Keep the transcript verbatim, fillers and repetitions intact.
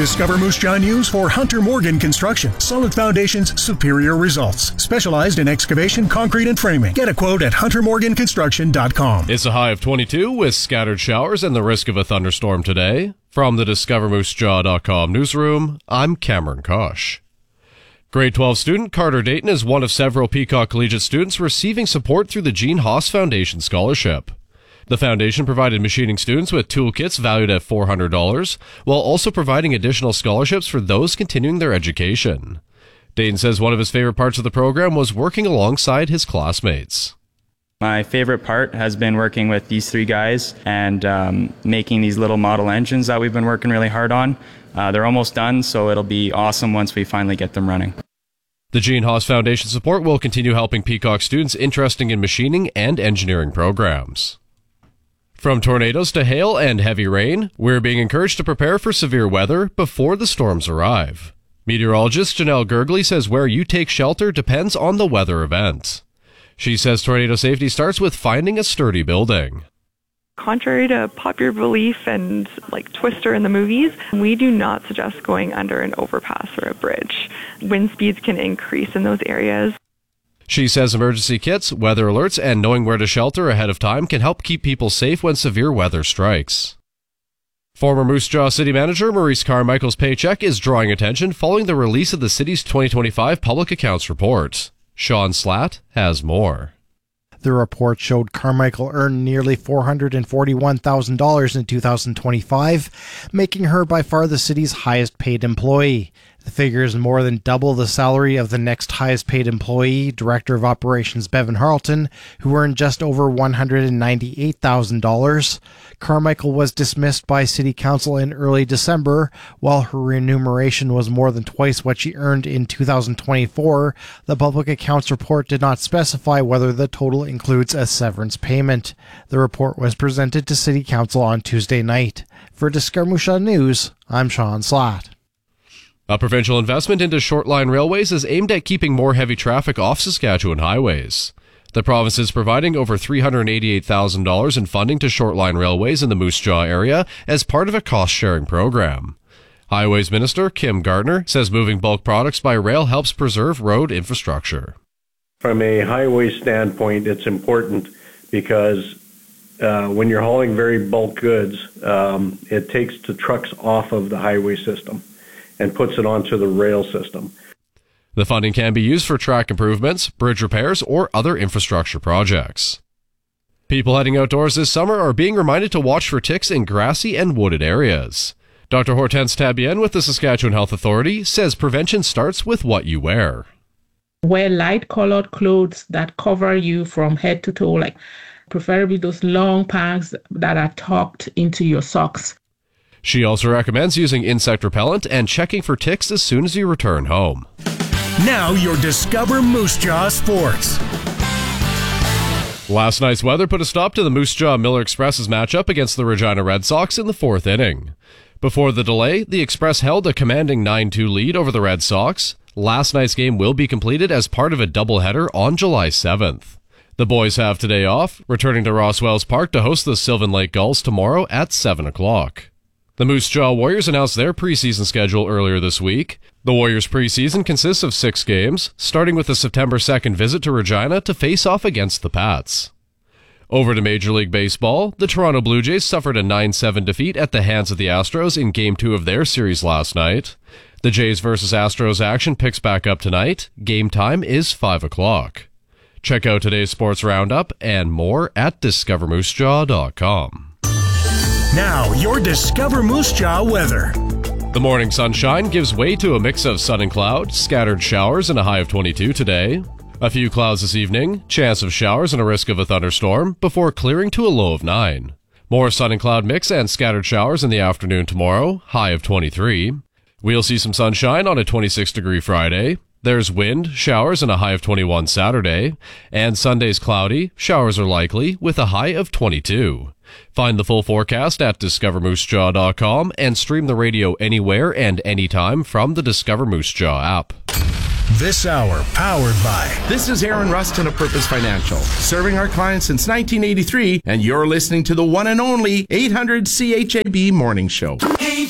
Discover Moose Jaw News for Hunter Morgan Construction. Solid foundations, superior results. Specialized in excavation, concrete, and framing. Get a quote at hunter morgan construction dot com. It's a high of twenty-two with scattered showers and the risk of a thunderstorm today. From the discover moose jaw dot com newsroom, I'm Cameron Kosh. Grade twelve student Carter Dayton is one of several Peacock Collegiate students receiving support through the Gene Haas Foundation Scholarship. The foundation provided machining students with toolkits valued at four hundred dollars, while also providing additional scholarships for those continuing their education. Dayton says one of his favorite parts of the program was working alongside his classmates. My favorite part has been working with these three guys and um, making these little model engines that we've been working really hard on. Uh, they're almost done, so it'll be awesome once we finally get them running. The Gene Haas Foundation support will continue helping Peacock students interested in machining and engineering programs. From tornadoes to hail and heavy rain, we're being encouraged to prepare for severe weather before the storms arrive. Meteorologist Janelle Gergley says where you take shelter depends on the weather event. She says tornado safety starts with finding a sturdy building. Contrary to popular belief and like Twister in the movies, we do not suggest going under an overpass or a bridge. Wind speeds can increase in those areas. She says emergency kits, weather alerts, and knowing where to shelter ahead of time can help keep people safe when severe weather strikes. Former Moose Jaw City Manager Maurice Carmichael's paycheck is drawing attention following the release of the city's twenty twenty-five Public Accounts Report. Sean Slatt has more. The report showed Carmichael earned nearly four hundred forty-one thousand dollars in two thousand twenty-five, making her by far the city's highest paid employee. The figure is more than double the salary of the next highest paid employee, Director of Operations Bevan Harleton, who earned just over one hundred ninety-eight thousand dollars. Carmichael was dismissed by City Council in early December. While her remuneration was more than twice what she earned in two thousand twenty-four, the Public Accounts Report did not specify whether the total includes a severance payment. The report was presented to City Council on Tuesday night. For Discover Moose Jaw News, I'm Sean Slatt. A provincial investment into short-line railways is aimed at keeping more heavy traffic off Saskatchewan highways. The province is providing over three hundred eighty-eight thousand dollars in funding to short-line railways in the Moose Jaw area as part of a cost-sharing program. Highways Minister Kim Gardner says moving bulk products by rail helps preserve road infrastructure. From a highway standpoint, it's important because uh, when you're hauling very bulk goods, um, it takes the trucks off of the highway system and puts it onto the rail system. The funding can be used for track improvements, bridge repairs, or other infrastructure projects. People heading outdoors this summer are being reminded to watch for ticks in grassy and wooded areas. Doctor Hortense Tabienne with the Saskatchewan Health Authority says prevention starts with what you wear. Wear light-colored clothes that cover you from head to toe, like preferably those long pants that are tucked into your socks. She also recommends using insect repellent and checking for ticks as soon as you return home. Now your Discover Moose Jaw Sports. Last night's weather put a stop to the Moose Jaw Miller Express's matchup against the Regina Red Sox in the fourth inning. Before the delay, the Express held a commanding nine two lead over the Red Sox. Last night's game will be completed as part of a doubleheader on July seventh. The boys have today off, returning to Ross Wells Park to host the Sylvan Lake Gulls tomorrow at seven o'clock. The Moose Jaw Warriors announced their preseason schedule earlier this week. The Warriors' preseason consists of six games, starting with the September second visit to Regina to face off against the Pats. Over to Major League Baseball, the Toronto Blue Jays suffered a nine seven defeat at the hands of the Astros in Game two of their series last night. The Jays versus Astros action picks back up tonight. Game time is five o'clock. Check out today's sports roundup and more at discover moose jaw dot com. Now, your Discover Moose Jaw weather. The morning sunshine gives way to a mix of sun and cloud, scattered showers, and a high of twenty-two today. A few clouds this evening, chance of showers and a risk of a thunderstorm, before clearing to a low of nine. More sun and cloud mix and scattered showers in the afternoon tomorrow, high of twenty-three. We'll see some sunshine on a twenty-six degree Friday. There's wind, showers, and a high of twenty-one Saturday. And Sunday's cloudy, showers are likely, with a high of twenty-two. Find the full forecast at discover moose jaw dot com and stream the radio anywhere and anytime from the Discover Moose Jaw app. This hour powered by... This is Aaron Rustin of Purpose Financial, serving our clients since nineteen eighty-three, and you're listening to the one and only eight hundred C H A B Morning Show. Hey,